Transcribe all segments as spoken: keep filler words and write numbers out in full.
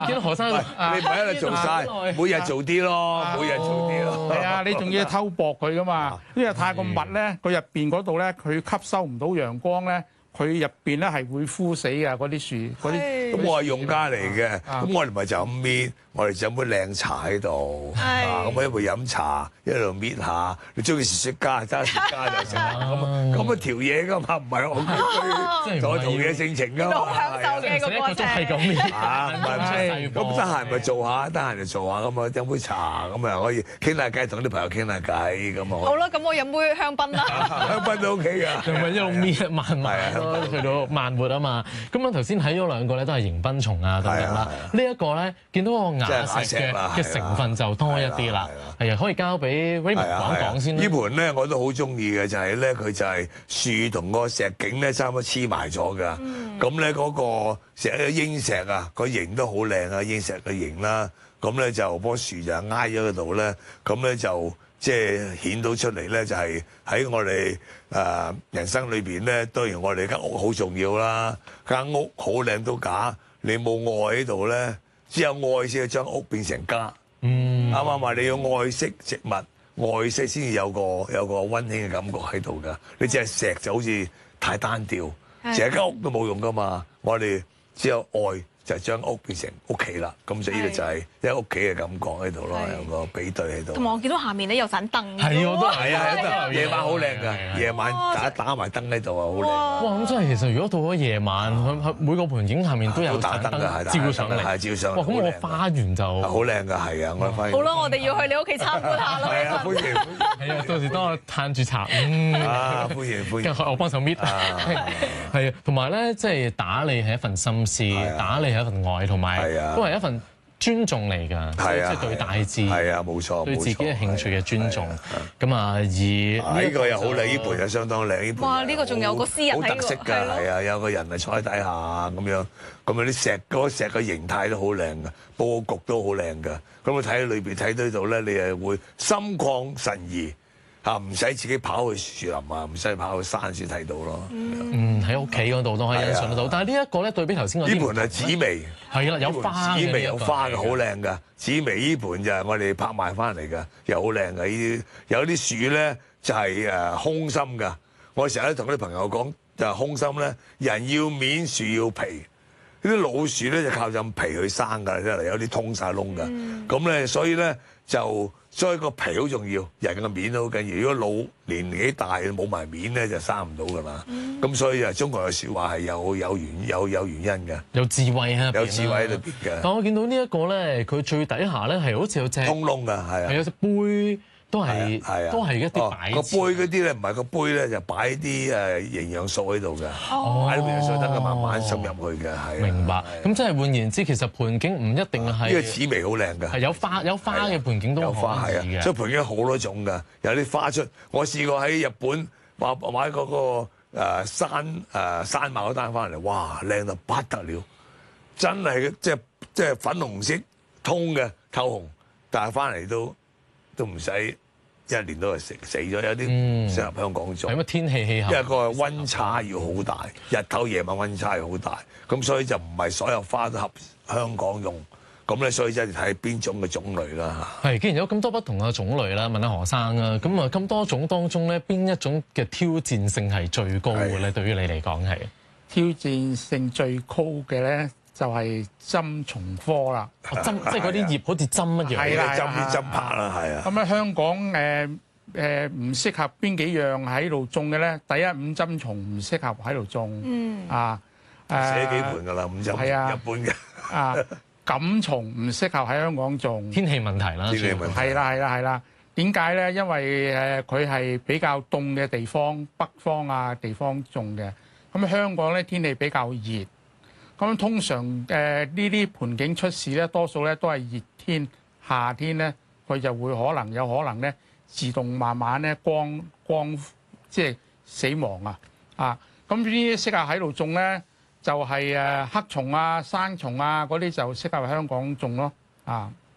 見到何生， 你唔係喺度做晒，每日做啲咯，每日做啲咯。 係啊，你仲要偷薄佢噶嘛？因為太過密咧，佢入邊嗰度咧，佢吸收唔到陽光咧。佢入邊咧係會枯死嘅嗰啲樹，嗰啲。 咁我係用家嚟嘅，咁我哋唔係就咁搣，我哋就有杯靚茶喺度，咁我一路飲茶，一路搣下。你中意食雪茄，揸雪茄就食。咁咁啊調嘢噶嘛，唔係我佢我陶冶性情噶嘛。 好享受嘅個過程。 係咁搣。 啊，唔係咁得閒咪做下，得閒就做下咁啊，飲杯茶咁啊可以傾下偈，同啲朋友傾下偈咁啊。 好啦，咁我飲杯香檳啦。 香檳都 OK 㗎。 仲咪一路搣慢慢咯，去到慢活啊嘛。咁啊頭先睇咗兩個咧都係迎賓松啊等等啦。呢一個咧見到個雅石嘅嘅成分就多一啲啦。係啊，可以交俾 Raymond 講講先啦。 呢盤咧我都好中意嘅，就係咧佢就係樹同個石景咧差唔多黐埋咗㗎。咁咧嗰個石英石啊，個形都好靚啊，英石嘅形啦。咁咧就棵樹就挨咗喺度咧，咁咧就即係顯到出嚟咧，就係喺我哋誒人生裏邊咧，當然我哋間屋好重要啦。間屋好靚都假，你冇愛喺度咧，只有愛先將屋變成家。嗯，啱唔啱啊？你要愛惜植物，愛惜先至有個有個溫馨嘅感覺喺度㗎。你只係石就好似太單調，成間屋都冇用㗎嘛。我哋只有愛。就將屋變成屋企啦，咁所以呢個就係一屋企嘅感覺喺度咯，有個比對喺度。 同埋我見到下面咧有盞燈。 係，我都係啊，夜晚好靚㗎，夜晚打打埋燈喺度啊，好靚。 哇！咁真係其實如果到咗夜晚，佢每個盆景下面都有打燈㗎， 照上嚟， 係照上嚟。 哇！咁我花園就好靚㗎，係啊，我花園。 好啦，我哋要去你屋企參觀下啦。 係啊，歡迎。 係啊，到時當我嘆住茶，嗯啊，歡迎歡迎。 我幫手搣。係啊，同埋咧，即係打理係一份心思，打理係一份愛，同埋。係啊，都係一份尊重嚟㗎，即係對大自然， 係啊，冇錯， 對自己嘅興趣嘅尊重。咁啊，而呢個又好靚，呢盤又相當靚，呢盤。 哇！呢個仲有個詩人喺度， 好特色㗎，係啊，有個人係坐喺底下咁樣，咁啊啲石嗰石嘅形態都好靚㗎，佈局都好靚㗎。咁啊睇喺裏邊睇到呢度咧，你係會心曠神怡。嚇唔使自己跑去樹林啊，唔使跑去山先睇到咯。 嗯，喺屋企嗰度都可以欣賞得到。但係呢一個咧對比頭先嗰啲， 呢盤係紫薇， 係啦，有花嘅。 紫薇有花嘅，好靚㗎。紫薇呢盤就係我哋拍賣翻嚟㗎，又好靚㗎。呢啲有啲樹咧就係誒空心㗎。我成日都同啲朋友講，就係空心咧，人要面，樹要皮。呢啲老樹咧就靠陣皮去生㗎，真係有啲通晒窿㗎。咁咧，所以咧就。所以個皮好重要，人嘅面都好緊要。如果老年紀大冇埋面咧，就生唔到㗎啦。咁、嗯、所以啊，中國嘅説話係有有原有有原因嘅， 有智慧喺入邊， 有智慧喺裏邊嘅。 但我見到呢一個咧，佢最底下咧係好似有隻通窿㗎，係啊， 係有隻杯。都係，都係一啲擺個杯嗰啲咧，唔係個杯咧，就擺啲誒營養素喺度嘅，擺啲營養素等佢慢慢滲入去嘅，係。明白。咁即係換言之，其實盆景唔一定係。呢個紫薇好靚㗎。係有花有花嘅盆景都有花係啊，所以盆景好多種㗎，有啲花出。我試過喺日本話買嗰個誒山誒山貌嗰單翻嚟，哇靚到不得了，真係即係即係粉紅色通嘅透紅，但係翻嚟都都唔使。一年都係死死咗，有啲唔適合香港種。係乜天氣氣候？因為個溫差要好大，日頭夜晚溫差要好大，咁所以就唔係所有花都合香港用。咁咧，所以真係睇邊種嘅種類啦。係，既然有咁多不同嘅種類啦，問下何生啊，咁啊咁多種當中咧，邊一種嘅挑戰性係最高嘅咧？對於你嚟講係挑戰性最高嘅咧？就係針蟲科啦， 針即係嗰啲葉好似針一樣， 係啦， 針啲針拍啦，係啊。咁咧香港誒誒唔適合邊幾樣喺度種嘅咧？第一五針蟲唔適合喺度種，嗯啊誒寫幾盤㗎啦，五針係啊，日本嘅啊錦蟲唔適合喺香港種， 天氣問題啦， 天氣問題係啦係啦係啦。點解咧？因為誒佢係比較凍嘅地方，北方啊地方種嘅。咁香港咧天氣比較熱。咁通常誒呢啲盆景出事咧，多數咧都係熱天、夏天咧，佢就會可能有可能咧自動慢慢咧光光即係死亡啊！啊，咁呢啲適合喺度種咧，就係誒黑松啊、山松啊嗰啲就適合喺香港種咯啊。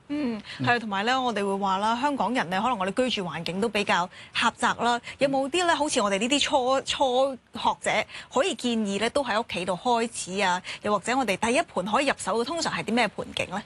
嗯，係，同埋咧，我哋會話啦，香港人咧，可能我哋居住環境都比較狹窄啦。有冇啲咧，好似我哋呢啲初初學者，可以建議咧，都喺屋企度開始啊？又或者我哋第一盤可以入手嘅，通常係啲咩盤景咧？